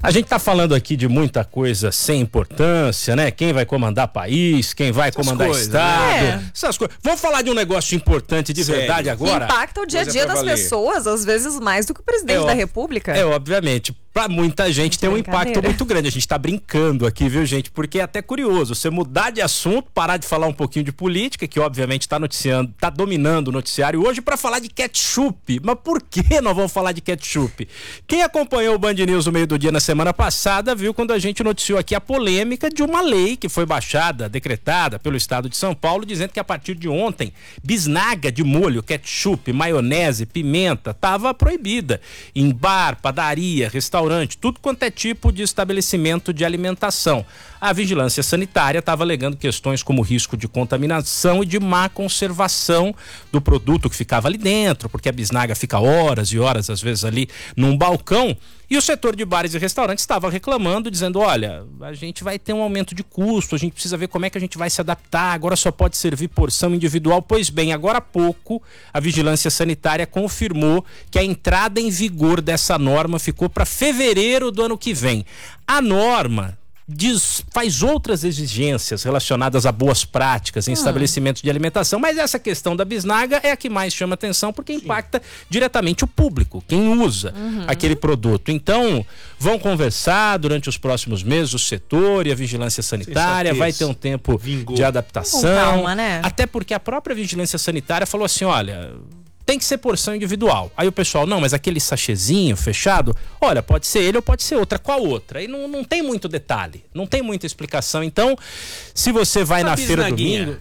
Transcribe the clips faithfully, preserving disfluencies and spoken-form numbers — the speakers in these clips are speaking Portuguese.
A gente tá falando aqui de muita coisa sem importância, né? Quem vai comandar país, quem vai essas comandar coisas, estado, né? Essas coisas. Vamos falar de um negócio importante de Sério? verdade agora? Impacta o dia a dia das valer. pessoas, às vezes mais do que o presidente é, da República. É, obviamente. Pra muita gente tem um impacto muito grande. A gente tá brincando aqui, viu, gente? Porque é até curioso. Você mudar de assunto, parar de falar um pouquinho de política, que obviamente tá noticiando, tá dominando o noticiário hoje, pra falar de ketchup. Mas por que nós vamos falar de ketchup? Quem acompanhou o Band News no meio do dia na semana passada, viu quando a gente noticiou aqui a polêmica de uma lei que foi baixada, decretada pelo estado de São Paulo, dizendo que a partir de ontem, bisnaga de molho, ketchup, maionese, pimenta, tava proibida em bar, padaria, restaurante, tudo quanto é tipo de estabelecimento de alimentação. A vigilância sanitária estava alegando questões como risco de contaminação e de má conservação do produto que ficava ali dentro, porque a bisnaga fica horas e horas, às vezes, ali num balcão. E o setor de bares e restaurantes estava reclamando, dizendo, olha, a gente vai ter um aumento de custo, a gente precisa ver como é que a gente vai se adaptar, agora só pode servir porção individual. Pois bem, agora há pouco, a vigilância sanitária confirmou que a entrada em vigor dessa norma ficou para fevereiro do ano que vem. A norma diz, faz outras exigências relacionadas a boas práticas em ah. estabelecimentos de alimentação, mas essa questão da bisnaga é a que mais chama atenção, porque Sim. impacta diretamente o público, quem usa uhum. aquele produto. Então, vão conversar durante os próximos meses o setor e a vigilância sanitária, vai ter um tempo Vingou. de adaptação, calma, né? Até porque a própria vigilância sanitária falou assim, olha, tem que ser porção individual. Aí o pessoal, não, mas aquele sachêzinho fechado, olha, pode ser ele ou pode ser outra. Qual outra? Aí não, não tem muito detalhe, não tem muita explicação. Então, se você vai uma na feira domingo,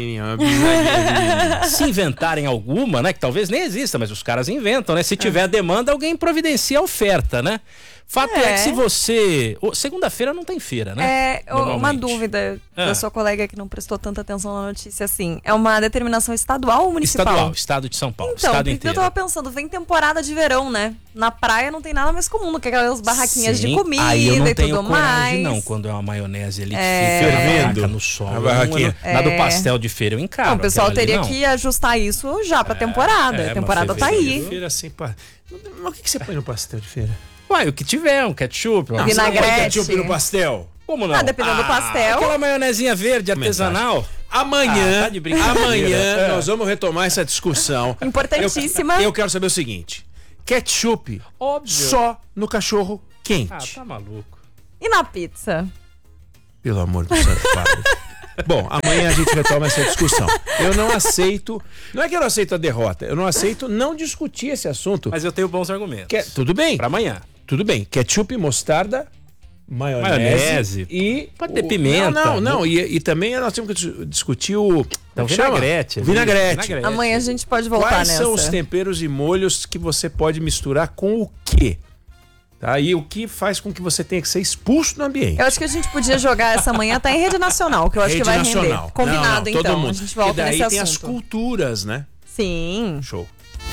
se inventarem alguma, né, que talvez nem exista, mas os caras inventam, né? Se tiver é. demanda, alguém providencia a oferta, né? Fato é. é que se você... Segunda-feira não tem feira, né? É, uma dúvida é. da sua colega que não prestou tanta atenção na notícia, assim. É uma determinação estadual ou municipal? Estadual, estado de São Paulo, então, estado porque inteiro. Eu tava pensando, vem temporada de verão, né? Na praia não tem nada mais comum do que aquelas barraquinhas Sim, de comida aí eu não e tenho tudo coragem, mais. não, quando é uma maionese ali é. que fica fervendo no sol. A barraquinha. É. Na do pastel de feira eu encaro. Não, o pessoal teria ali, que ajustar isso já pra é, temporada. É, a temporada tá aí. Feira assim, pá. Mas o que, que você põe no pastel de feira? Uai, o que tiver, um ketchup, uma vinagrete. ketchup no pastel. Como não? Ah, dependendo ah, do pastel. Aquela maionezinha verde artesanal. Amanhã, ah, tá de amanhã é. nós vamos retomar essa discussão. Importantíssima. Eu, eu quero saber o seguinte: ketchup Óbvio. só no cachorro quente. Ah, tá maluco. E na pizza? Pelo amor do Santo Padre. Bom, amanhã a gente retoma essa discussão. Eu não aceito, não é que eu não aceito a derrota, eu não aceito não discutir esse assunto. Mas eu tenho bons argumentos. Que, tudo bem. Pra amanhã. Tudo bem. Ketchup, mostarda, maionese, maionese e... Pode ter pimenta. Não, não, não. E, e também nós temos que discutir o... Então, vinagrete, vinagrete. Vinagrete. Amanhã a gente pode voltar Quais nessa. são os temperos e molhos que você pode misturar com o quê? Tá? E o que faz com que você tenha que ser expulso do ambiente? Eu acho que a gente podia jogar essa manhã até em rede nacional, que eu acho rede que vai nacional. render. Combinado, não, não, então. Todo mundo. A gente volta e daí nesse tem assunto. as culturas, né? Sim. Show.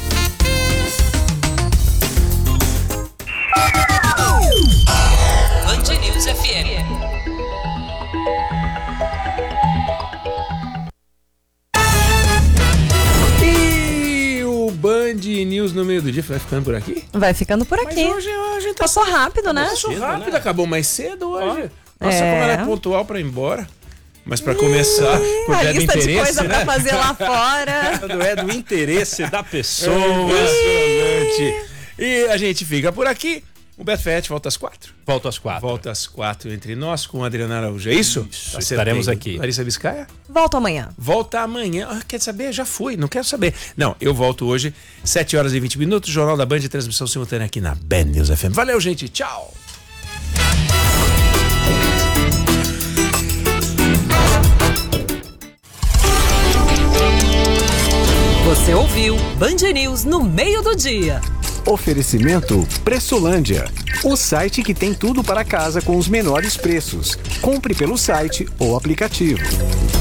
Band News F M. E o Band News no meio do dia vai ficando por aqui? Vai ficando por aqui. Mas hoje, hoje tá Passou rápido, né? Passou cedo, rápido, né? acabou mais cedo hoje. Nossa, É. como ela é pontual pra ir embora. Mas pra começar, Ih, a quando é do lista de interesse, coisa né? pra fazer lá fora. Quando é do interesse da pessoa. Impressionante. E a gente fica por aqui. O Beto Ferretti volta às quatro. Volto às quatro. Volta às quatro entre nós com a Adriana Araújo. É isso? Isso, Tá estaremos certo. aqui. Larissa Biscaia? Volto amanhã. Volta amanhã. Ah, quer saber? Já fui, não quero saber. Não, eu volto hoje, sete horas e vinte minutos, Jornal da Band, transmissão simultânea aqui na Band News F M. Valeu, gente. Tchau. Você ouviu Band News no meio do dia. Oferecimento Pressolândia, o site que tem tudo para casa com os menores preços. Compre pelo site ou aplicativo.